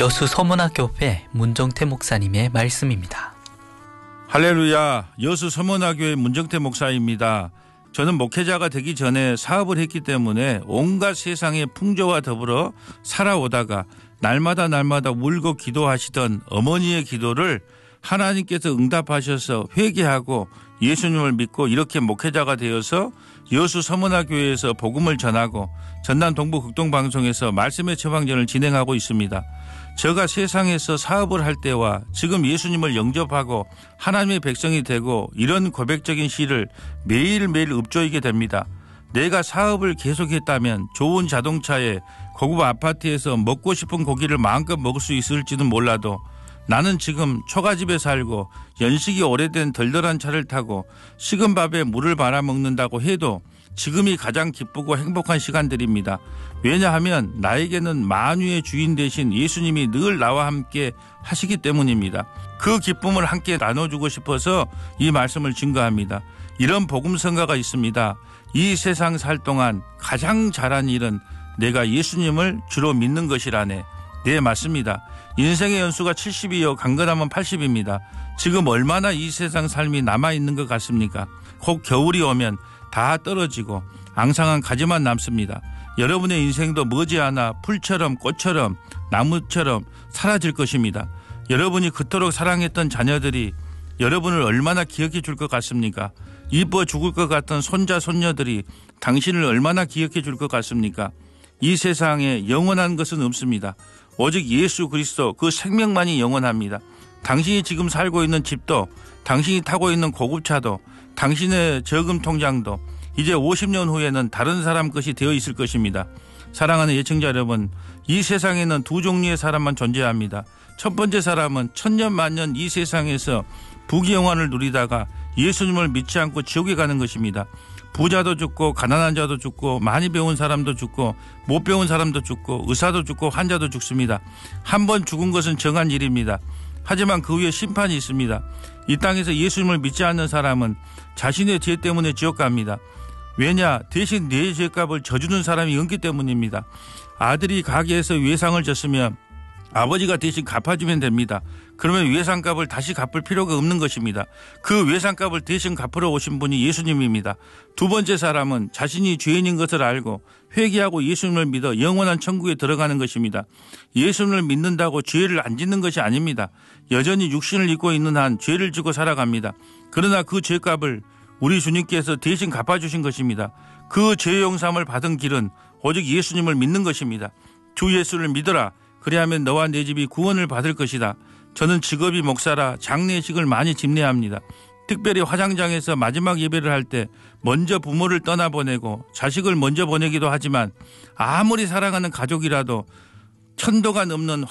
여수 서문화교회 문정태 목사님의 말씀입니다. 할렐루야, 여수 서문화교회 문정태 목사입니다. 저는 목회자가 되기 전에 사업을 했기 때문에 온갖 세상의 풍조와 더불어 살아오다가 날마다 울고 기도하시던 어머니의 기도를 하나님께서 응답하셔서 회개하고 예수님을 믿고 이렇게 목회자가 되어서 여수 서문화교회에서 복음을 전하고 전남 동부 극동방송에서 말씀의 처방전을 진행하고 있습니다. 제가 세상에서 사업을 할 때와 지금 예수님을 영접하고 하나님의 백성이 되고 이런 고백적인 시를 매일매일 읊조이게 됩니다. 내가 사업을 계속했다면 좋은 자동차에 고급 아파트에서 먹고 싶은 고기를 마음껏 먹을 수 있을지는 몰라도 나는 지금 초가집에 살고 연식이 오래된 덜덜한 차를 타고 식은 밥에 물을 말아먹는다고 해도 지금이 가장 기쁘고 행복한 시간들입니다. 왜냐하면 나에게는 만유의 주인 되신 예수님이 늘 나와 함께 하시기 때문입니다. 그 기쁨을 함께 나눠주고 싶어서 이 말씀을 증거합니다. 이런 복음성가가 있습니다. 이 세상 살 동안 가장 잘한 일은 내가 예수님을 주로 믿는 것이라네. 네, 맞습니다. 인생의 연수가 70이요 강건하면 80입니다. 지금 얼마나 이 세상 삶이 남아있는 것 같습니까? 곧 겨울이 오면 다 떨어지고 앙상한 가지만 남습니다. 여러분의 인생도 머지않아 풀처럼 꽃처럼 나무처럼 사라질 것입니다. 여러분이 그토록 사랑했던 자녀들이 여러분을 얼마나 기억해 줄 것 같습니까? 이뻐 죽을 것 같던 손자 손녀들이 당신을 얼마나 기억해 줄 것 같습니까? 이 세상에 영원한 것은 없습니다. 오직 예수 그리스도 그 생명만이 영원합니다. 당신이 지금 살고 있는 집도 당신이 타고 있는 고급차도 당신의 저금 통장도 이제 50년 후에는 다른 사람 것이 되어 있을 것입니다. 사랑하는 예청자 여러분, 이 세상에는 두 종류의 사람만 존재합니다. 첫 번째 사람은 천년 만년 이 세상에서 부귀영화를 누리다가 예수님을 믿지 않고 지옥에 가는 것입니다. 부자도 죽고 가난한 자도 죽고 많이 배운 사람도 죽고 못 배운 사람도 죽고 의사도 죽고 환자도 죽습니다. 한 번 죽은 것은 정한 일입니다. 하지만 그 후에 심판이 있습니다. 이 땅에서 예수님을 믿지 않는 사람은 자신의 죄 때문에 지옥 갑니다. 왜냐? 대신 내 죄값을 져주는 사람이 없기 때문입니다. 아들이 가게에서 외상을 졌으면 아버지가 대신 갚아주면 됩니다. 그러면 외상값을 다시 갚을 필요가 없는 것입니다. 그 외상값을 대신 갚으러 오신 분이 예수님입니다. 두 번째 사람은 자신이 죄인인 것을 알고 회개하고 예수님을 믿어 영원한 천국에 들어가는 것입니다. 예수님을 믿는다고 죄를 안 짓는 것이 아닙니다. 여전히 육신을 입고 있는 한 죄를 지고 살아갑니다. 그러나 그 죄값을 우리 주님께서 대신 갚아주신 것입니다. 그 죄 용서함을 받은 길은 오직 예수님을 믿는 것입니다. 주 예수를 믿어라. 그리하면 너와 내 집이 구원을 받을 것이다. 저는 직업이 목사라 장례식을 많이 집례합니다. 특별히 화장장에서 마지막 예배를 할 때 먼저 부모를 떠나보내고 자식을 먼저 보내기도 하지만 아무리 사랑하는 가족이라도 천도가 넘는